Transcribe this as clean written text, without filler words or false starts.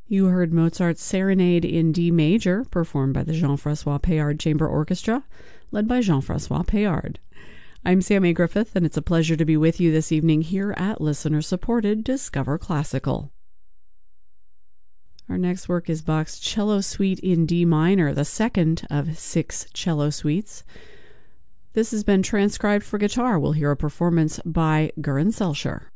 You heard Mozart's Serenade in D major, performed by the Jean-François Payard Chamber Orchestra, led by Jean-François Payard. I'm Sammy Griffith, and it's a pleasure to be with you this evening here at listener-supported Discover Classical. Our next work is Bach's Cello Suite in D minor, the second of 6 cello suites. This has been transcribed for guitar. We'll hear a performance by Göran Selcher.